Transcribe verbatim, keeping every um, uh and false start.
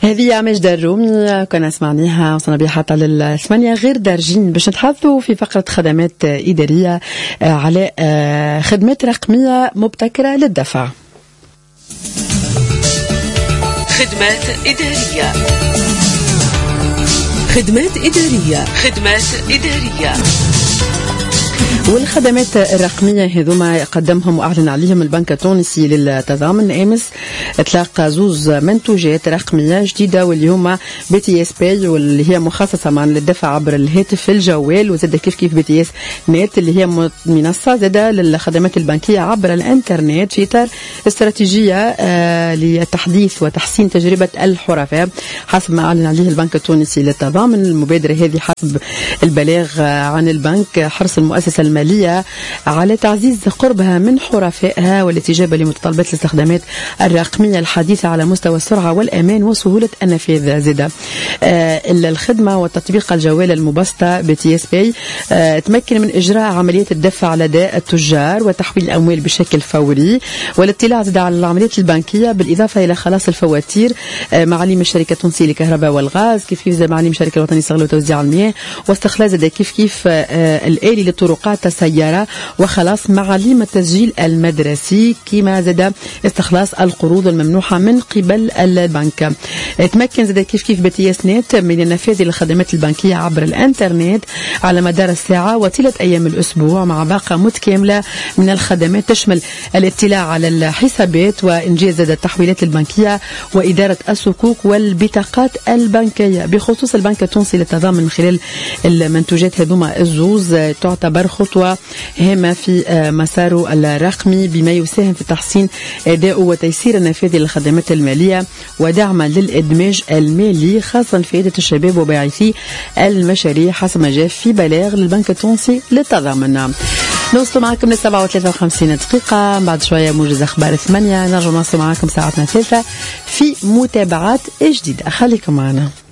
هذه مجدة الرومي كنا سمعناها وصلنا بها حتى للثمانية غير دارجين باش نتحدثوا في فقرة خدمات إدارية على خدمات رقمية مبتكرة للدفع. خدمات إدارية خدمات إدارية خدمات إدارية والخدمات الرقمية هذوما قدمهم وأعلن عليهم البنك التونسي للتضامن أمس. اطلاق زوز منتوجات رقمية جديدة واللي هما بي تي اس باي واللي هي مخصصة معا للدفع عبر الهاتف الجوال، وزاد كيف كيف بي تي اس نت اللي هي منصة زادة للخدمات البنكية عبر الانترنت في إطار استراتيجية آه لتحديث وتحسين تجربة الحرفاء حسب ما أعلن عليه البنك التونسي للتضامن. المبادرة هذه حسب البلاغ عن البنك حرص المؤسسة المالية على تعزيز قربها من حرفائها والاستجابة لمتطلبات الاستخدامات الرقمية الحديثة على مستوى السرعة والأمان وسهولة النفاذ. زادة آه الخدمة والتطبيق الجوال المبسطة بي تي اس باي آه تمكن من إجراء عمليات الدفع لدى التجار وتحويل الأموال بشكل فوري والاطلاع زاد على العمليات البنكية بالإضافة إلى خلاص الفواتير. آه معاليم الشركة التونسية للكهرباء والغاز كيف كيف معاليم الشركة الوطنية للصغير وتوزيع المياه واستخلاص زاد كيف كيف آه الآلي لطرقات السيارة وخلاص معاليم التسجيل المدرسي كما زاد استخلاص القروض الممنوحة من قبل البنك. تمكن زاد كيف كيف بي تي اس نت من النفاذ للخدمات البنكية عبر الانترنت على مدار الساعة وثلاث أيام الأسبوع مع باقة متكاملة من الخدمات تشمل الاطلاع على الحسابات وإنجاز زاد التحويلات البنكية وإدارة الصكوك والبطاقات البنكية. بخصوص البنك التونسي للتضامن من خلال المنتوجات هذوما الزوز تعتبر خطوة هامة في مساره الرقمي بما يساهم في تحسين أداء وتيسير النفاذ للخدمات المالية ودعما للإدماج المالي خاصة لفائدة الشباب وباعثي المشاريع حسب ما جاء في بلاغ للبنك التونسي للتضامن. نوصل معكم للسبعة وثلاثة وخمسين دقيقة بعد شوية موجز أخبار ثمانية نرجع نوصل معكم ساعتنا الثالثة في متابعات جديدة. خليكم معنا.